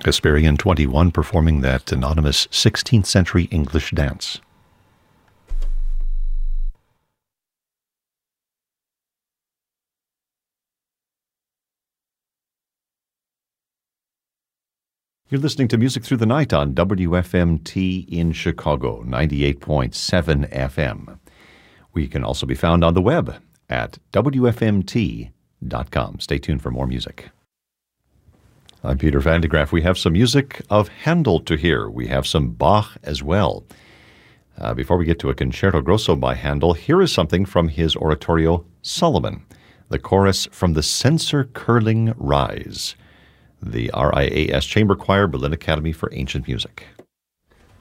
Hesperian 21 performing that anonymous 16th century English dance. You're listening to Music Through the Night on WFMT in Chicago, 98.7 FM. We can also be found on the web at WFMT.com. Stay tuned for more music. I'm Peter Van de Graaff. We have some music of Handel to hear. We have some Bach as well. Before we get to a Concerto Grosso by Handel, here is something from his oratorio, Solomon, the chorus from the Censer Curling Rise, the RIAS Chamber Choir, Berlin Academy for Ancient Music.